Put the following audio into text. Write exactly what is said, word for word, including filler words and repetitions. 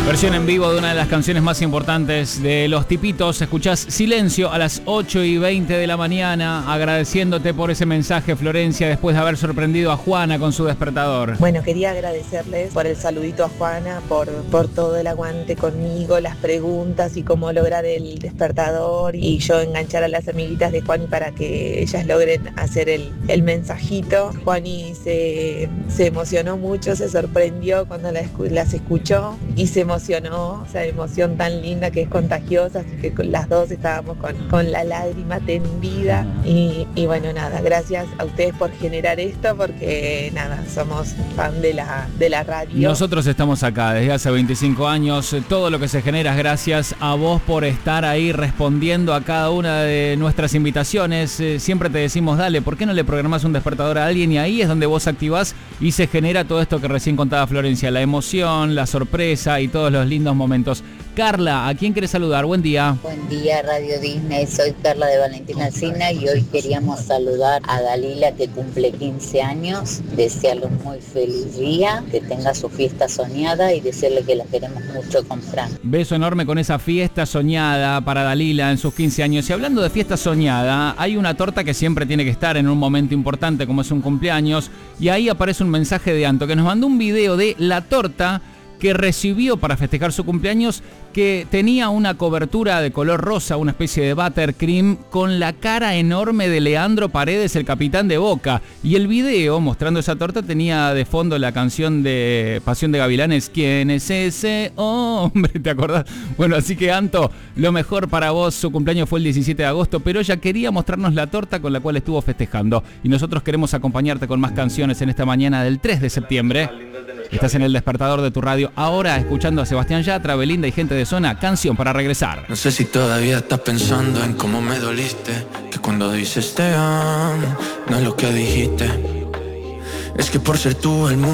Versión en vivo de una de las canciones más importantes de Los Tipitos. Escuchás Silencio a las ocho y veinte de la mañana, agradeciéndote por ese mensaje, Florencia, después de haber sorprendido a Juana con su despertador. Bueno, quería agradecerles por el saludito a Juana, por, por todo el aguante conmigo, las preguntas y cómo lograr el despertador y yo enganchar a las amiguitas de Juani para que ellas logren hacer el, el mensajito. Juani se, se emocionó mucho, se sorprendió cuando la, las escuchó y se emocionó, esa emoción tan linda que es contagiosa, así que con las dos estábamos con, con la lágrima tendida y, y bueno, nada, gracias a ustedes por generar esto, porque nada, somos fan de la, de la radio. Nosotros estamos acá desde hace veinticinco años, todo lo que se genera es gracias a vos por estar ahí respondiendo a cada una de nuestras invitaciones. Eh, siempre te decimos, dale, ¿por qué no le programás un despertador a alguien? Y ahí es donde vos activás y se genera todo esto que recién contaba Florencia, la emoción, la sorpresa y todos los lindos momentos. Carla, ¿a quién querés saludar? Buen día. Buen día, Radio Disney. Soy Carla de Valentina Alsina y hoy queríamos saludar a Dalila, que cumple quince años. Desearle un muy feliz día, que tenga su fiesta soñada y decirle que la queremos mucho con Fran. Beso enorme con esa fiesta soñada para Dalila en sus quince años. Y hablando de fiesta soñada, hay una torta que siempre tiene que estar en un momento importante como es un cumpleaños. Y ahí aparece un mensaje de Anto que nos mandó un video de la torta que recibió para festejar su cumpleaños, que tenía una cobertura de color rosa, una especie de buttercream, con la cara enorme de Leandro Paredes, el capitán de Boca. Y el video mostrando esa torta tenía de fondo la canción de Pasión de Gavilanes, ¿quién es ese hombre? ¿Te acordás? Bueno, así que Anto, lo mejor para vos. Su cumpleaños fue el diecisiete de agosto, pero ella quería mostrarnos la torta con la cual estuvo festejando. Y nosotros queremos acompañarte con más canciones en esta mañana del tres de septiembre. Estás en el despertador de tu radio, ahora escuchando a Sebastián Yatra, Belinda y gente de zona, Canción para regresar. No sé si todavía estás pensando en cómo me doliste, que cuando dices te amo, no es lo que dijiste. Es que por ser tú el mundo